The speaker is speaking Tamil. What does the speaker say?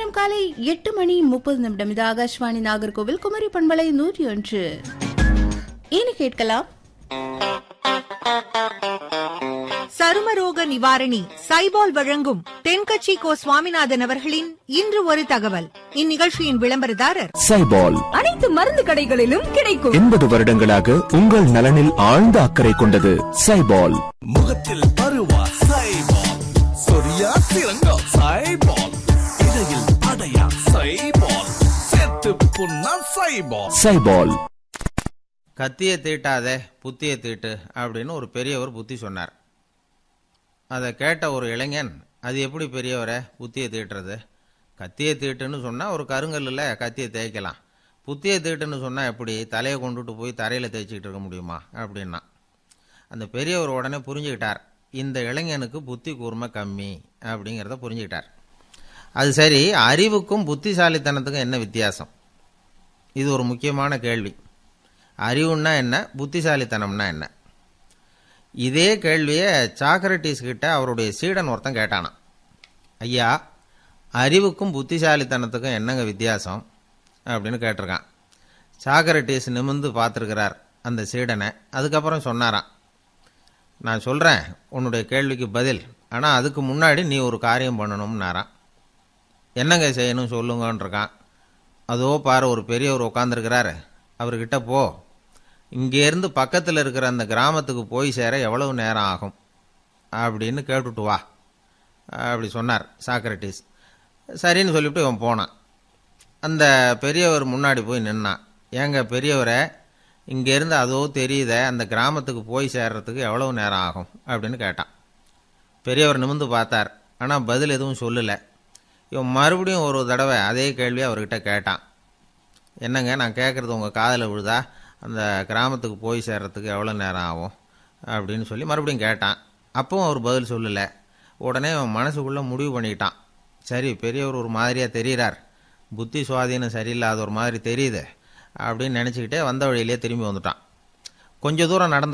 நேரம் காலை 8:30 இது ஆகாஷ்வாணி நாகர்கோவில் குமரி பண்பலை 101. இனி கேட்கலாம் சருமரோக நிவாரணி சைபால் வழங்கும் தென்கட்சி கோ சுவாமிநாதன் அவர்களின் இன்று ஒரு தகவல். இந்நிகழ்ச்சியின் விளம்பரதாரர் சைபால். அனைத்து மருந்து கடைகளிலும் கிடைக்கும். 80 வருடங்களாக உங்கள் நலனில் ஆழ்ந்த அக்கறை கொண்டது சைபால். முகத்தில் பருவா சைபால், சொரியா சிறங்கா சைபால், இடையில் அடையா சைபால், செத்து புண்ணா சைபால். சைபால். கத்தியை தீட்டாதே புத்தியை தீட்டு அப்படின்னு ஒரு பெரியவர் புத்தி சொன்னார். அதை கேட்ட ஒரு இளைஞன், அது எப்படி பெரியவரை புத்தியை தீட்டுறது? கத்தியை தீட்டுன்னு சொன்னால் ஒரு கருங்கல்லில் கத்தியை தேய்க்கலாம், புத்தியை தீட்டுன்னு சொன்னால் எப்படி தலையை கொண்டுட்டு போய் தரையில் தேய்ச்சிக்கிட்டு இருக்க முடியுமா அப்படின்னா. அந்த பெரியவர் உடனே புரிஞ்சுக்கிட்டார், இந்த இளைஞனுக்கு புத்தி கூர்மை கம்மி அப்படிங்கிறத புரிஞ்சுக்கிட்டார். அது சரி, அறிவுக்கும் புத்திசாலித்தனத்துக்கும் என்ன வித்தியாசம்? இது ஒரு முக்கியமான கேள்வி. அறிவுன்னா என்ன, புத்திசாலித்தனம்னா என்ன? இதே கேள்வியை சாக்ரட்டிஸ் கிட்ட அவருடைய சீடன் ஒருத்தன் கேட்டானான். ஐயா, அறிவுக்கும் புத்திசாலித்தனத்துக்கும் என்னங்க வித்தியாசம் அப்படின்னு கேட்டிருக்கான். சாக்ரட்டிஸ் நிமிர்ந்து பார்த்துருக்கிறார் அந்த சீடனை. அதுக்கப்புறம் சொன்னாராம், நான் சொல்கிறேன் உன்னுடைய கேள்விக்கு பதில், ஆனால் அதுக்கு முன்னாடி நீ ஒரு காரியம் பண்ணணும்னாரான். என்னங்க செய்யணும் சொல்லுங்கன்றிருக்கான். அதோ பாரு, ஒரு பெரியவர் உட்காந்துருக்கிறாரு, அவர்கிட்ட போ, இங்கேருந்து பக்கத்தில் இருக்கிற அந்த கிராமத்துக்கு போய் சேர எவ்வளவு நேரம் ஆகும் அப்படின்னு கேட்டுட்டு வா அப்படி சொன்னார் சாக்ரட்டிஸ். சரின்னு சொல்லிவிட்டு இவன் போனான். அந்த பெரியவர் முன்னாடி போய் நின்னான். ஏங்க பெரியவரை, இங்கேருந்து அதோ தெரியுத அந்த கிராமத்துக்கு போய் சேர்றதுக்கு எவ்வளவு நேரம் ஆகும் அப்படின்னு கேட்டான். பெரியவர் நிமிர்ந்து பார்த்தார், ஆனால் பதில் எதுவும் சொல்லலை. இவன் மறுபடியும் ஒரு தடவை அதே கேள்வியை அவர்கிட்ட கேட்டான். என்னங்க, நான் கேட்குறது உங்கள் காதில் விழுதா? அந்த கிராமத்துக்கு போய் சேர்றதுக்கு எவ்வளோ நேரம் ஆகும் அப்படின்னு சொல்லி மறுபடியும் கேட்டான். அப்பவும் அவர் பதில் சொல்லலை. உடனே அவன் மனசுக்குள்ளே முடிவு பண்ணிக்கிட்டான், சரி பெரியவர் ஒரு மாதிரியாக தெரிகிறார், புத்தி சுவாதீனம் சரியில்லாத ஒரு மாதிரி தெரியுது அப்படின்னு நினச்சிக்கிட்டே வந்த வழியிலே திரும்பி வந்துட்டான். கொஞ்சம் தூரம் நடந்து